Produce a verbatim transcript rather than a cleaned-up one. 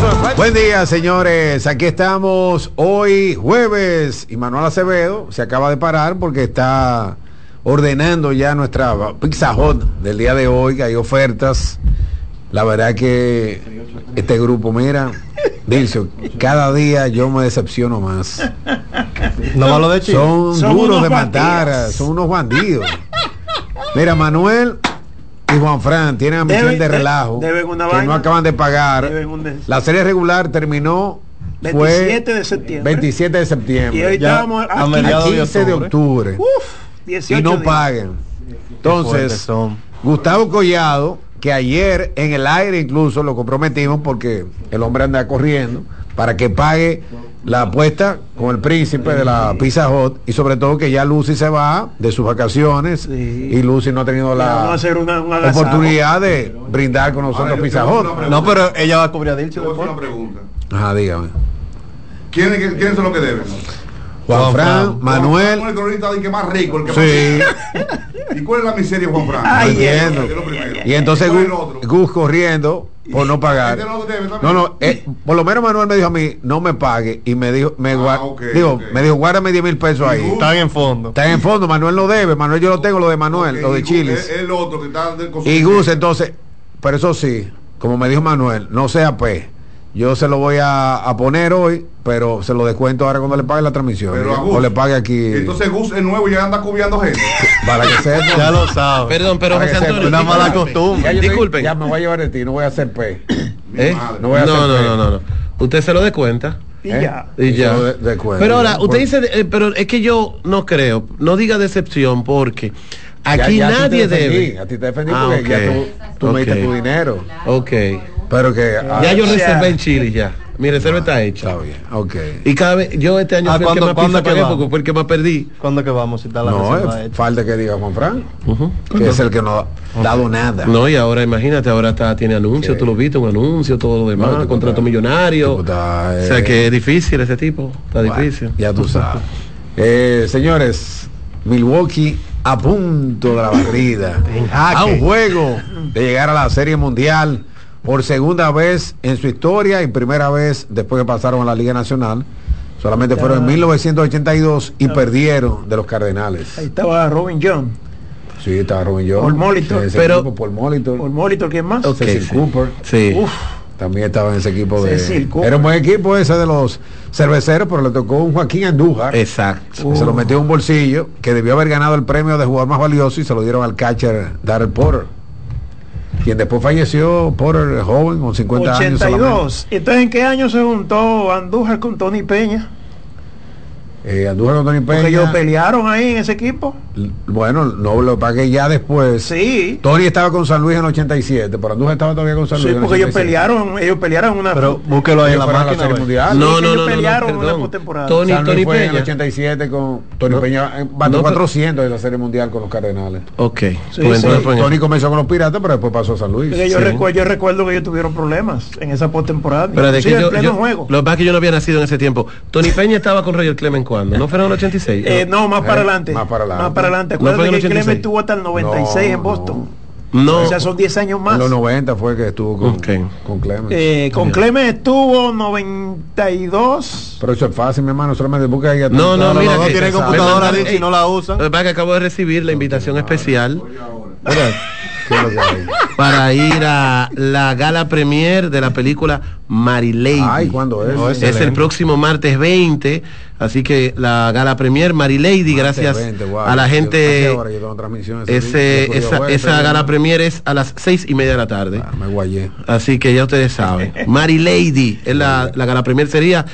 Buen día, señores. Aquí estamos hoy jueves y Manuel Acevedo se acaba de parar porque está ordenando ya nuestra Pizza Hut del día de hoy, que hay ofertas. La verdad que este grupo, mira, Dilcio, cada día yo me decepciono más. No lo de Chile. Son, son duros de matar, bandidos. Son unos bandidos. Mira, Manuel y Juan Fran tienen ambición deben, de relajo deben una que vaina, no acaban de pagar. Un... La serie regular terminó veintisiete de septiembre. veintisiete de septiembre. Y hoy estábamos a quince de octubre. Uf, y no días. Paguen. Entonces, Gustavo Collado, que ayer en el aire incluso lo comprometimos porque el hombre anda corriendo para que pague la apuesta con el príncipe de la Pizza Hut, y sobre todo que ya Lucy se va de sus vacaciones, sí. Y Lucy no ha tenido la una, una oportunidad de brindar con nosotros Pizza Hut. No, pero ella va a cubrir a Dilcio. Una pregunta. Ajá, dígame. ¿Quiénes, ¿Quiénes son los que deben? Juan, Juan Fran, Fran, Manuel. Juan Fran, el que más rico, el que sí. Más ¿Y cuál es la miseria, Juan Fran? Ay, es y entonces Gus, Gus corriendo por no pagar. Este no, debe, no, no eh, por lo menos Manuel me dijo a mí, no me pague, y me dijo, me, ah, okay, digo, okay. me dijo, guárdame diez mil pesos ahí. Están en fondo. Están en fondo, Manuel no debe, Manuel yo lo tengo, lo de Manuel, okay, lo de Chiles. El, el otro que está de y Gus, entonces, pero eso sí, como me dijo Manuel, no sea P. Yo se lo voy a, a poner hoy, pero se lo descuento ahora cuando le pague la transmisión. Pero Gus, o le pague aquí. Entonces Gus es nuevo y ya anda cubriendo gente. Para que sepa. Ya lo sabe. Perdón, pero José Antonio, una mala costumbre. Disculpen. Ya me voy a llevar de ti, no voy a hacer P. ¿Eh? No, voy a no, hacer no, P. no, no, no. Usted se lo descuenta. Y ¿Eh? ya. Y ya. De, de pero ahora, usted dice, eh, pero es que yo no creo, no diga decepción, porque aquí ya, ya nadie debe. A ti te defendí ah, porque okay. ya tú, tú okay. me diste tu dinero. Ok. Pero que ah, ya yo reservé en Chile ya. Mi reserva no, está hecha. Está bien, ok. Y cada vez, yo este año ah, fui el que más pizza pagué porque fue el que más perdí. ¿Cuándo que vamos? Si está la no, reserva hecha. Falta que diga Juan Fran, uh-huh. que es el que no ha dado nada. No, y ahora imagínate, ahora está tiene anuncios, okay. Tú lo viste, un anuncio, todo lo demás, no, contrato está, millonario. Está, eh, o sea que es difícil ese tipo, está bueno, difícil. Ya tú sabes. eh, señores, Milwaukee a punto de la barrida. A un juego de llegar a la Serie Mundial. Por segunda vez en su historia y primera vez después que pasaron a la Liga Nacional. Solamente fueron en mil novecientos ochenta y dos y perdieron de los Cardenales. Ahí estaba Robin John. Sí, estaba Robin John. Paul Molitor. Pero equipo, Paul Molitor. Paul Molitor, ¿quién más? Okay, Cecil sí. Cooper. Sí. Uf. También estaba en ese equipo de. Cecil Cooper. Era un buen equipo ese de los cerveceros, pero le tocó un Joaquín Andújar. Exacto. Uh. Se lo metió en un bolsillo, que debió haber ganado el premio de jugador más valioso y se lo dieron al catcher Darrell Porter, quien después falleció por el joven con cincuenta ochenta y dos años. ochenta y dos. Entonces, ¿en qué año se juntó Andújar con Tony Peña? Eh, Andújar con Tony Peña. Porque ellos pelearon ahí en ese equipo. Bueno, no lo pagué ya después. Sí. Tony estaba con San Luis en ochenta y siete, pero Andújar estaba todavía con San Luis. Sí, porque ellos pelearon, ellos pelearon una. Pero búsquelo ahí en la máquina la mundial. No, no, no, pelearon no, una postemporada. Tony, San Luis Tony fue Peña en el ochenta y siete con Tony no, Peña batió no, cuatrocientos de la Serie Mundial con los Cardenales. Ok. Sí, pues sí. Tony comenzó con los Piratas, pero después pasó a San Luis. Yo, sí. recuerdo, yo recuerdo que ellos tuvieron problemas en esa postemporada. Pero de que yo, yo, juego. Lo que pasa es que yo no había nacido en ese tiempo. Tony Peña estaba con Roger Clemens cuando, ¿no fueron en el ochenta y seis? Eh, no, más para eh, adelante. Más para adelante. Más para adelante. Acuérdate no que Clemens estuvo hasta el noventa y seis no, en Boston. No. O sea, son diez años más. En los noventa fue que estuvo con, okay. con Clemens. Eh, con yeah. Clemens estuvo noventa y dos. Pero eso es fácil, mi hermano. Solamente busca ahí. No, no, no, mira. No tienen computadora y no la usan. Lo que pasa es que acabo de recibir la invitación especial. Para ir a la gala premier de la película Marilady. Ay, ¿cuándo es? Oh, es es el próximo martes veinte, así que la gala premier Marilady, gracias veinte, wow. a la gente. Yo, yo ese, esa ver, esa gala premier es a las seis y media de la tarde. Ah, me guayé. Así que ya ustedes saben. Marilady es la, la gala premier, sería